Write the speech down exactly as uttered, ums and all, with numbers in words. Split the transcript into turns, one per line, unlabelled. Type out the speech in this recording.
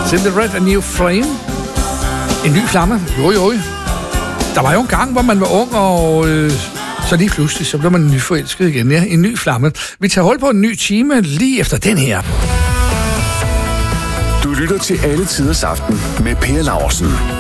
Send the red a new flame. En ny flamme. Jo, jo. Der var jo en gang, hvor man var ung, og øh, så lige pludselig, så blev man nyforelsket igen. Ja, en ny flamme. Vi tager hold på en ny time lige efter den her.
Du lytter til Alle Tiders Aften med Per Laursen.